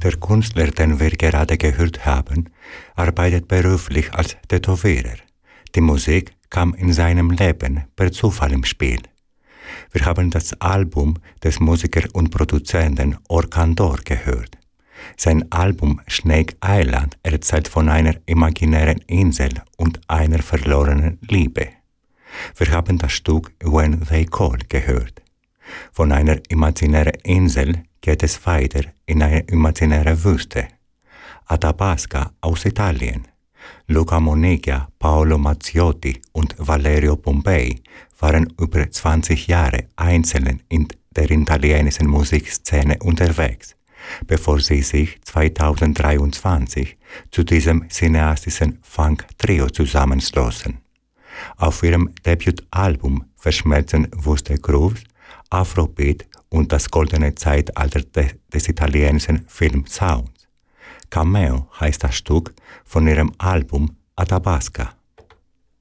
Der Künstler, den wir gerade gehört haben, arbeitet beruflich als Tätowierer. Die Musik kam in seinem Leben per Zufall im Spiel. Wir haben das Album des Musikers und Produzenten Orkandor gehört. Sein Album Snake Island erzählt von einer imaginären Insel und einer verlorenen Liebe. Wir haben das Stück When They Call gehört. Von einer imaginären Insel geht es weiter in eine imaginäre Wüste. Athabasca aus Italien. Luca Monigia, Paolo Mazziotti und Valerio Pompei waren über 20 Jahre einzeln in der italienischen Musikszene unterwegs, bevor sie sich 2023 zu diesem cineastischen Funk-Trio zusammenschlossen. Auf ihrem Debütalbum verschmelzen wüste Grooves, Afrobeat und das goldene Zeitalter des italienischen Filmsounds. Cameo heißt das Stück von ihrem Album Athabasca.